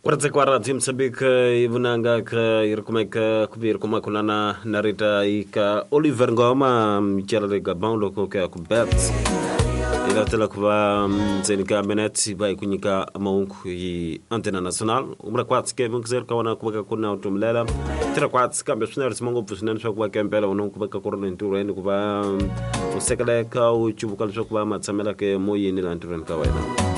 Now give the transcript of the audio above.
Kwartse kwa Radio Msambiki ivunanga ka irakumeka kubir kuma kunana narita ika Oliver Ngoma mchalale ka baundo koka kubet ila tela kuba mzenika beneti ba ikunyika maungu yi Antena Nacional umra kwatsi ke mungzer kawana kubaka kuna utumlela tira kwatsi kambia sunari simango pusinani swa kuba kempela unong kubaka korona inturo eni kuba usekale ka uchubu kalswa kuba matsamela ke moyi nila inturo kawaina